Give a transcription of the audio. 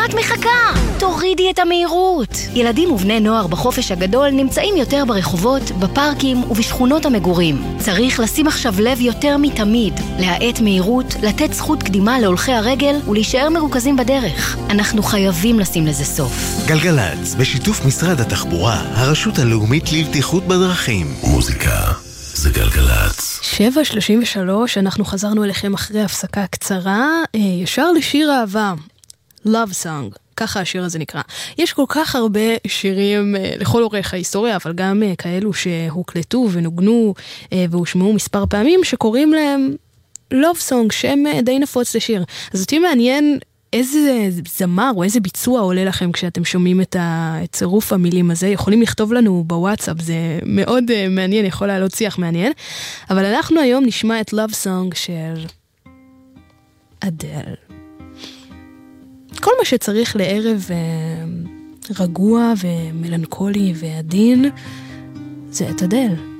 למה את מחכה? תורידי את המהירות. ילדים ובני נוער בחופש הגדול נמצאים יותר ברחובות, בפארקים ובשכונות המגורים. צריך לשים עכשיו לב יותר מתמיד, להאט מהירות, לתת זכות קדימה להולכי הרגל ולהישאר מרוכזים בדרך. אנחנו חייבים לשים לזה סוף. גלגלץ, בשיתוף משרד התחבורה, הרשות הלאומית לבטיחות בדרכים. מוזיקה זה גלגלץ. 7:33, אנחנו חזרנו אליכם אחרי הפסקה קצרה, ישר לשיר אהבה, Love Song, ככה השיר הזה נקרא. יש כל כך הרבה שירים לכל אורך ההיסטוריה, אבל גם כאלו שהוקלטו ונוגנו והושמעו מספר פעמים, שקוראים להם Love Song, שם די נפוץ לשיר. אז אותי מעניין איזה זמר או איזה ביצוע עולה לכם כשאתם שומעים את צירוף המילים הזה. יכולים לכתוב לנו בוואטסאפ, זה מאוד מעניין, יכול לעלות שיח מעניין. אבל אנחנו היום נשמע את Love Song של אדל. כל מה שצריך לערב רגוע ומלנכולי ועדין זה את אדל.